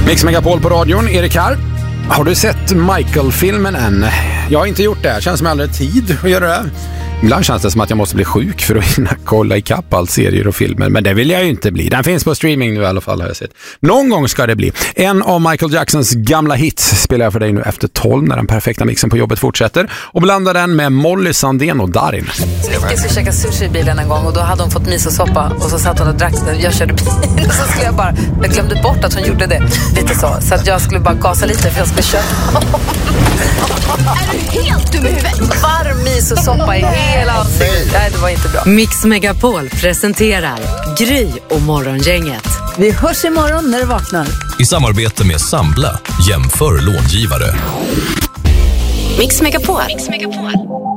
Mix Megapol på radion, Erik här. Har du sett Michael-filmen än? Jag har inte gjort det. Känns som jag aldrig tid att göra det. Ibland känns det som att jag måste bli sjuk för att hinna kolla ikapp all serier och filmer. Men det vill jag ju inte bli. Den finns på streaming nu i alla fall, har jag sett. Någon gång ska det bli. En av Michael Jacksons gamla hits spelar jag för dig nu efter 12 när den perfekta mixen på jobbet fortsätter. Och blandar den med Molly Sandén och Darin. Micke skulle käka sushi i bilen en gång och då hade hon fått misosoppa och så satt hon och drack den. Jag körde bil och så skulle jag glömde bort att hon gjorde det. Lite så att jag skulle bara gasa lite för jag skulle köra. Är du helt dum i huvudet? Varm misosoppa i hela ansiktet. Nej, det var inte bra. Mix Megapol presenterar Gry och Morgongänget. Vi hörs imorgon när du vaknar. I samarbete med Sambla, jämför långivare. Mix Megapol.